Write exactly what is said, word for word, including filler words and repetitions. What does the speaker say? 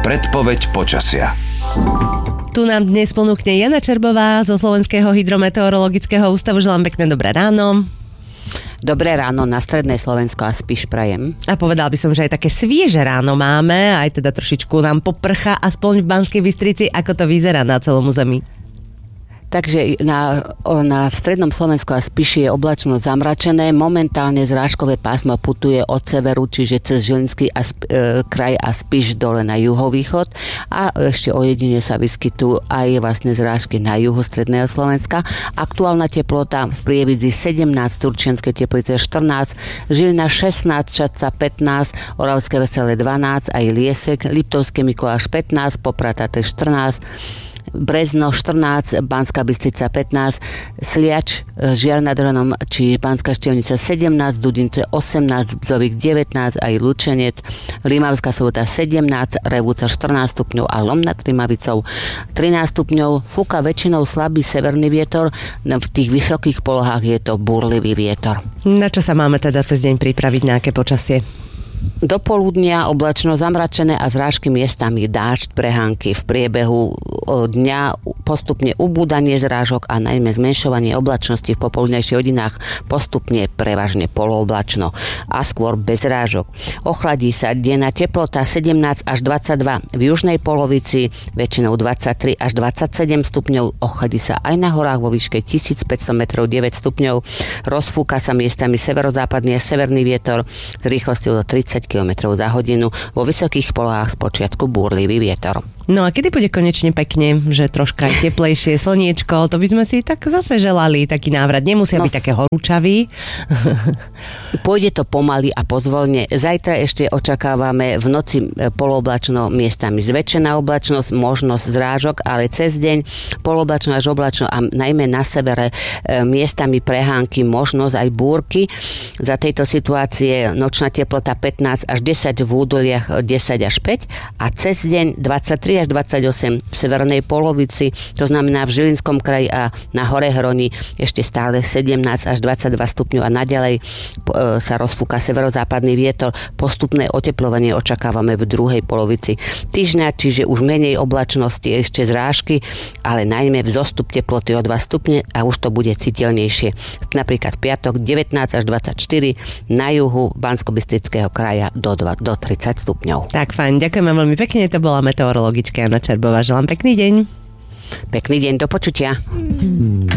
Predpoveď počasia. Tu nám dnes ponúkne Jana Čerbová zo Slovenského hydrometeorologického ústavu. Želám pekné dobré ráno. Dobré ráno na stredné Slovensko a Spiš prajem. A povedal by som, že aj také svieže ráno máme, aj teda trošičku nám poprcha, aspoň v Banskej Bystrici, ako to vyzerá na celom území. Takže na, na strednom Slovensku a Spiši je oblačno zamračené. Momentálne zrážkové pásmo putuje od severu, čiže cez Žilinský a sp, e, kraj a Spiš dole na juhovýchod. A ešte ojedine sa vyskytujú aj vlastne zrážky na juhu stredného Slovenska. Aktuálna teplota v Prievidzi sedemnásť, Turčianske Teplice štrnásť, Žilina šestnásť, Čadca pätnásť, Oravské Veselé dvanásť, aj Liesek, Liptovské Mikuláš pätnásť, Poprataté štrnásť, Brezno štrnásť, Banská Bystrica pätnásť, Sliač, Žiar nad Hronom či Banská Štiavnica sedemnásť, Dudince osemnásť, Bzovík devätnásť, aj Lučenec, Rimavská Sobota sedemnásť, Revúca štrnásť stupňov a Lom nad Rimavicou trinásť stupňov. Fúka väčšinou slabý severný vietor, v tých vysokých polohách je to búrlivý vietor. Na čo sa máme teda cez deň pripraviť, na aké počasie? Do poludnia oblačno zamračené a zrážky miestami dážď, prehánky. V priebehu dňa postupne ubúdanie zrážok a najmä zmenšovanie oblačnosti v popoludnejších hodinách, postupne prevažne polooblačno a skôr bez zrážok. Ochladí sa denná teplota sedemnásť až dvadsaťdva, v južnej polovici väčšinou dvadsaťtri až dvadsaťsedem stupňov, ochladí sa aj na horách vo výške tisícpäťsto metrov deväť stupňov, rozfúka sa miestami severozápadný a severný vietor s rýchlosťou do tridsať kilometrov za hodinu, vo vysokých polohách spočiatku búrlivý vietor. No a kedy bude konečne pekne, že troška teplejšie slniečko, to by sme si tak zase želali, taký návrat. Nemusia no, byť také horúčavý. Pôjde to pomaly a pozvolne. Zajtra ešte očakávame v noci polooblačno, miestami zväčšená oblačnosť, možnosť zrážok, ale cez deň polooblačno až oblačno a najmä na severe miestami prehánky, možnosť aj búrky. Za tejto situácie nočná teplota pätnásť až desať, v údoliach desať až päť a cez deň dvadsaťtri až dvadsaťosem v severnej polovici, to znamená v Žilinskom kraji a na hore Hroni ešte stále sedemnásť až dvadsaťdva stupňov a naďalej sa rozfúka severozápadný vietor. Postupné oteplovanie očakávame v druhej polovici týždňa, čiže už menej oblačnosti, ešte zrážky, ale najmä vzostup teploty o dva stupne a už to bude citeľnejšie. Napríklad v piatok devätnásť až dvadsaťštyri, na juhu Banskobystrického kraja do, dva, do tridsať stupňov. Tak fajn, ďakujeme veľmi pekne, to bola meteorologička Jana Čerbová. Želám pekný deň. Pekný deň, do počutia.